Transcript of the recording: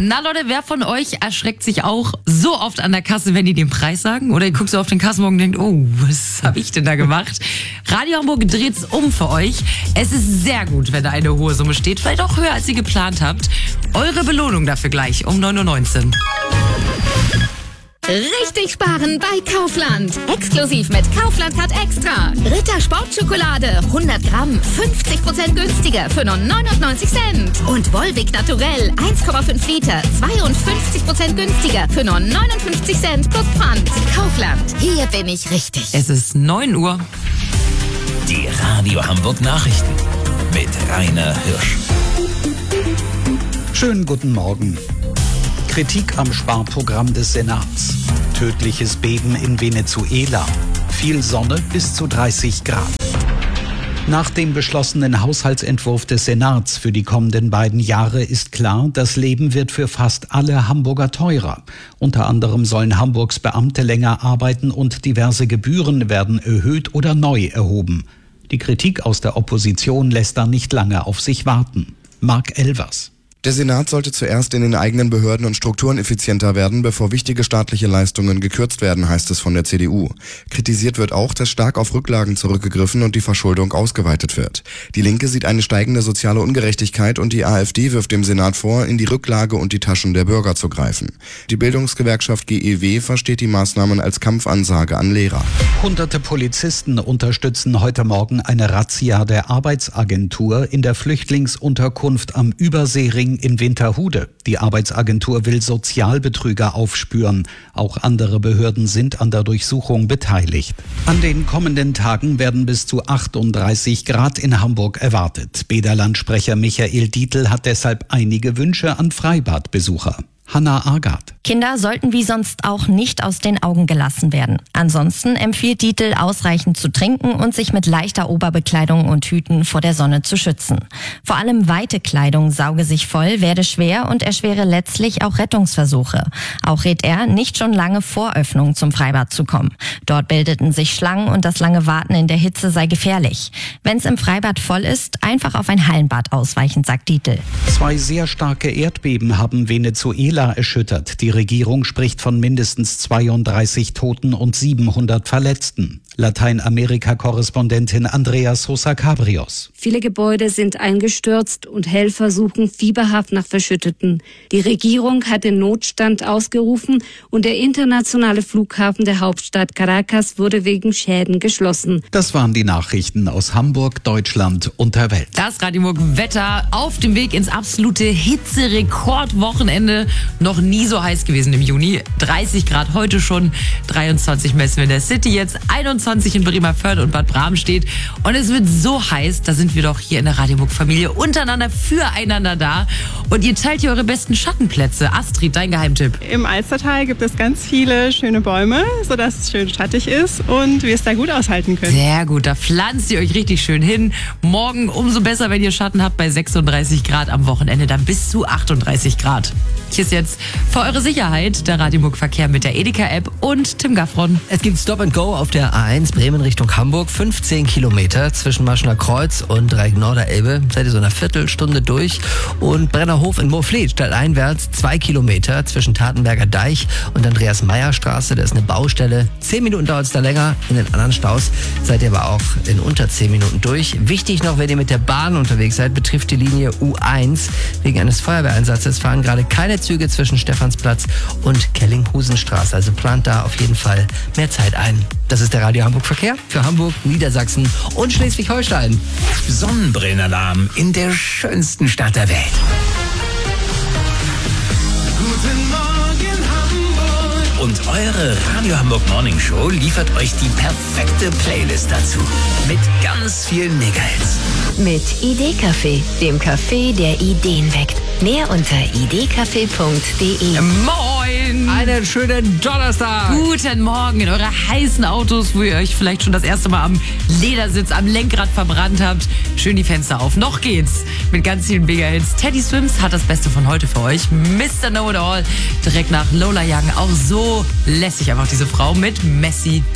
Na Leute, wer von euch erschreckt sich auch so oft an der Kasse, wenn die den Preis sagen? Oder ihr guckt so auf den Kassenbon und denkt, oh, was habe ich denn da gemacht? Radio Hamburg dreht's um für euch. Es ist sehr gut, wenn da eine hohe Summe steht, vielleicht auch höher, als ihr geplant habt. Eure Belohnung dafür gleich um 9:19 Uhr. Richtig sparen bei Kaufland. Exklusiv mit Kaufland Card Extra. Ritter Sportschokolade 100 Gramm 50% günstiger für nur 99 Cent. Und Volvic Naturell 1,5 Liter 52% günstiger für nur 59 Cent plus Pfand. Kaufland, hier bin ich richtig. Es ist 9 Uhr. Die Radio Hamburg Nachrichten mit Rainer Hirsch. Schönen guten Morgen. Kritik am Sparprogramm des Senats. Tödliches Beben in Venezuela. Viel Sonne bis zu 30 Grad. Nach dem beschlossenen Haushaltsentwurf des Senats für die kommenden beiden Jahre ist klar, das Leben wird für fast alle Hamburger teurer. Unter anderem sollen Hamburgs Beamte länger arbeiten und diverse Gebühren werden erhöht oder neu erhoben. Die Kritik aus der Opposition lässt da nicht lange auf sich warten. Marc Elvers. Der Senat sollte zuerst in den eigenen Behörden und Strukturen effizienter werden, bevor wichtige staatliche Leistungen gekürzt werden, heißt es von der CDU. Kritisiert wird auch, dass stark auf Rücklagen zurückgegriffen und die Verschuldung ausgeweitet wird. Die Linke sieht eine steigende soziale Ungerechtigkeit und die AfD wirft dem Senat vor, in die Rücklage und die Taschen der Bürger zu greifen. Die Bildungsgewerkschaft GEW versteht die Maßnahmen als Kampfansage an Lehrer. Hunderte Polizisten unterstützen heute Morgen eine Razzia der Arbeitsagentur in der Flüchtlingsunterkunft am Überseering in Winterhude. Die Arbeitsagentur will Sozialbetrüger aufspüren. Auch andere Behörden sind an der Durchsuchung beteiligt. An den kommenden Tagen werden bis zu 38 Grad in Hamburg erwartet. Bäderlandsprecher Michael Dietl hat deshalb einige Wünsche an Freibadbesucher. Hanna Agard. Kinder sollten wie sonst auch nicht aus den Augen gelassen werden. Ansonsten empfiehlt Dietl, ausreichend zu trinken und sich mit leichter Oberbekleidung und Hüten vor der Sonne zu schützen. Vor allem weite Kleidung sauge sich voll, werde schwer und erschwere letztlich auch Rettungsversuche. Auch rät er, nicht schon lange vor Öffnung zum Freibad zu kommen. Dort bildeten sich Schlangen und das lange Warten in der Hitze sei gefährlich. Wenn es im Freibad voll ist, einfach auf ein Hallenbad ausweichen, sagt Dietl. 2 sehr starke Erdbeben haben Venezuela erschüttert. Die Regierung spricht von mindestens 32 Toten und 700 Verletzten. Lateinamerika-Korrespondentin Andrea Sosa Cabrios. Viele Gebäude sind eingestürzt und Helfer suchen fieberhaft nach Verschütteten. Die Regierung hat den Notstand ausgerufen und der internationale Flughafen der Hauptstadt Caracas wurde wegen Schäden geschlossen. Das waren die Nachrichten aus Hamburg, Deutschland und der Welt. Das Radio Hamburg Wetter auf dem Weg ins absolute Hitzerekordwochenende. Noch nie so heiß gewesen im Juni. 30 Grad heute schon, 23 messen wir in der City jetzt, 21 in Bremervörde und Bad Bramstedt. Und es wird so heiß, da sind wir doch hier in der Radio Hamburg Familie untereinander füreinander da. Und ihr teilt hier eure besten Schattenplätze. Astrid, dein Geheimtipp. Im Alstertal gibt es ganz viele schöne Bäume, sodass es schön schattig ist und wir es da gut aushalten können. Sehr gut, da pflanzt ihr euch richtig schön hin. Morgen umso besser, wenn ihr Schatten habt, bei 36 Grad, am Wochenende dann bis zu 38 Grad. Hier ist jetzt für eure Sicherheit der Radio Hamburg Verkehr mit der Edeka-App und Tim Gaffron. Es gibt Stop and Go auf der A1 Bremen Richtung Hamburg, 15 Kilometer zwischen Maschener Kreuz und Dreieck-Norderelbe. Seid ihr so eine Viertelstunde durch. Und Brennerhof in Moorfleet, stadteinwärts 2 Kilometer zwischen Tatenberger Deich und Andreas-Meyer-Straße. Da ist eine Baustelle. 10 Minuten dauert es da länger. In den anderen Staus seid ihr aber auch in unter 10 Minuten durch. Wichtig noch, wenn ihr mit der Bahn unterwegs seid, betrifft die Linie U1. Wegen eines Feuerwehreinsatzes fahren gerade keine Züge zwischen Stephansplatz und Kellinghusenstraße. Also plant da auf jeden Fall mehr Zeit ein. Das ist der Radio Hamburg Verkehr für Hamburg, Niedersachsen und Schleswig-Holstein. Sonnenbrennalarm in der schönsten Stadt der Welt. Guten Morgen Hamburg. Und eure Radio Hamburg Morning Show liefert euch die perfekte Playlist dazu. Mit ganz vielen Megahits. Mit Idee-Café, dem Café, der Ideen weckt. Mehr unter idcafé.de. Moin! Einen schönen Donnerstag! Guten Morgen in eure heißen Autos, wo ihr euch vielleicht schon das erste Mal am Ledersitz, am Lenkrad verbrannt habt. Schön die Fenster auf. Noch geht's mit ganz vielen Mega-Hits. Teddy Swims hat das Beste von heute für euch. Mr. Know It All direkt nach Lola Young. Auch so lässig einfach diese Frau mit Messi.